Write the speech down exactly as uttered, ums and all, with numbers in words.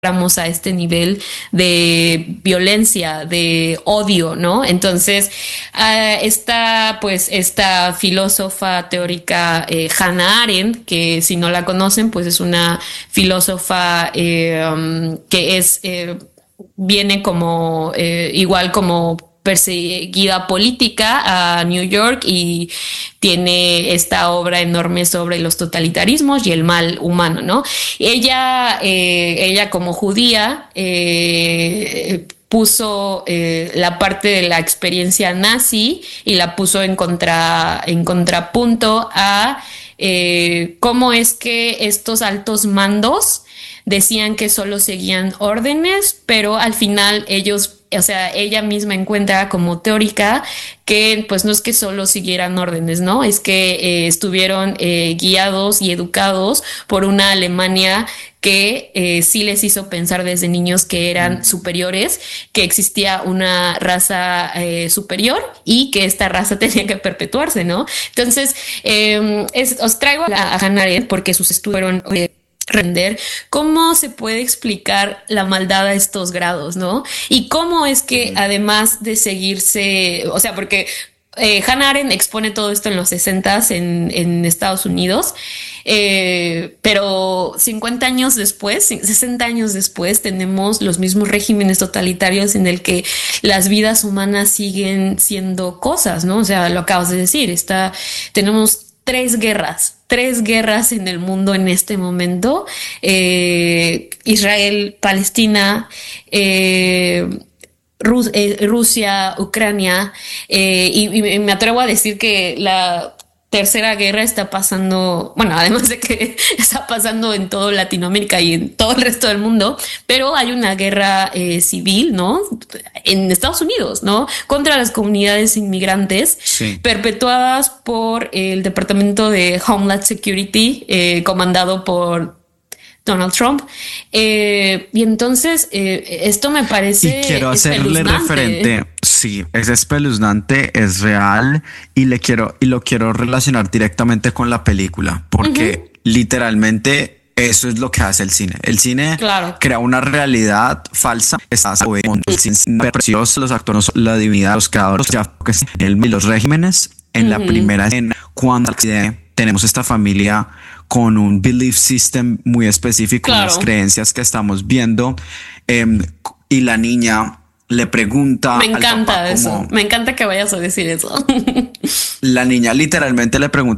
a este nivel de violencia, de odio, ¿no? Entonces, uh, está pues esta filósofa teórica eh, Hannah Arendt, que si no la conocen, pues es una filósofa eh, um, que es eh, viene como eh, igual como perseguida política a New York y tiene esta obra enorme sobre los totalitarismos y el mal humano, ¿no? Ella, eh, ella como judía, eh, puso eh, la parte de la experiencia nazi y la puso en contra, en contrapunto a eh, cómo es que estos altos mandos decían que solo seguían órdenes, pero al final ellos, o sea, ella misma encuentra como teórica que pues no es que solo siguieran órdenes, ¿no? Es que eh, estuvieron eh, guiados y educados por una Alemania que eh, sí les hizo pensar desde niños que eran superiores, que existía una raza eh, superior y que esta raza tenía que perpetuarse, ¿no? Entonces, eh, es, os traigo a, a Hannah Arendt porque sus estudios fueron eh, render cómo se puede explicar la maldad a estos grados, ¿no? Y cómo es que además de seguirse, o sea, porque eh, Hannah Arendt expone todo esto en los sesentas en, en Estados Unidos, eh, pero cincuenta años después, sesenta años después, tenemos los mismos regímenes totalitarios en el que las vidas humanas siguen siendo cosas, ¿no? O sea, lo acabas de decir, está, tenemos tres guerras, tres guerras en el mundo en este momento, eh, Israel, Palestina, eh, Rus- eh, Rusia, Ucrania, eh, y, y me atrevo a decir que la tercera guerra está pasando, bueno, además de que está pasando en toda Latinoamérica y en todo el resto del mundo, pero hay una guerra eh, civil, ¿no? En Estados Unidos, ¿no? Contra las comunidades inmigrantes, sí, perpetuadas por el Departamento de Homeland Security, eh, comandado por Donald Trump. Eh, y entonces, eh, esto me parece y quiero hacerle referente. Sí, es espeluznante, es real y le quiero y lo quiero relacionar directamente con la película porque uh-huh. literalmente eso es lo que hace el cine. El cine claro. crea una realidad falsa. Está el cine precioso, los actores, la divinidad, los creadores, los regímenes. En uh-huh. la primera escena, cuando tenemos esta familia con un belief system muy específico, claro. las creencias que estamos viendo, eh, y la niña le pregunta. Me encanta al papá eso. Cómo, me encanta que vayas a decir eso. La niña literalmente le pregunta